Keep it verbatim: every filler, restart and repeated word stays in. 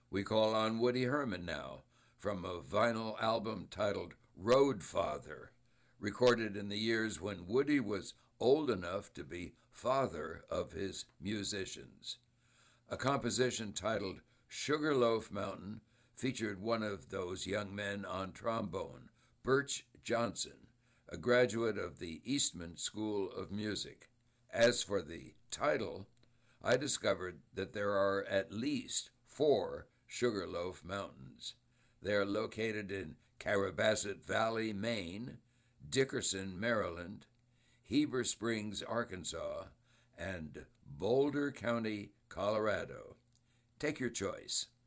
We call on Woody Herman now from a vinyl album titled Road Father, recorded in the years when Woody was old enough to be father of his musicians. A composition titled Sugarloaf Mountain featured one of those young men on trombone, Birch Johnson, a graduate of the Eastman School of Music. As for the title, I discovered that there are at least four Sugarloaf Mountains. They are located in Carrabassett Valley, Maine, Dickerson, Maryland, Heber Springs, Arkansas, and Boulder County, Colorado. Take your choice.